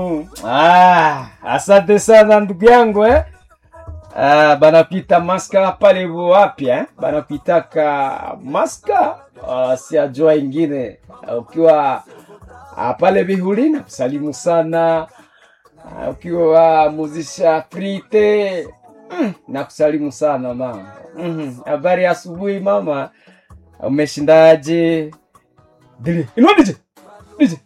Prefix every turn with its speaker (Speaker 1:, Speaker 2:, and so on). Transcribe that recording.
Speaker 1: Asante sana ndugu yangu banapita maska pale wapi banapitaka maska siajua ingine ukiwa pale Bihulina kusalimu sana ukiwa muzisha frite na kusalimu sana mama. Habari asubuhi mama, umeshindaje? Dile, inua DJ.